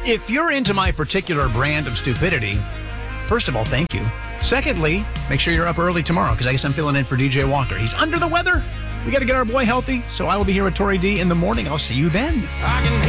If you're into my particular brand of stupidity, first of all, thank you. Secondly, make sure you're up early tomorrow because I guess I'm filling in for DJ Walker. He's under the weather. We got to get our boy healthy, so I will be here with Tori D in the morning. I'll see you then.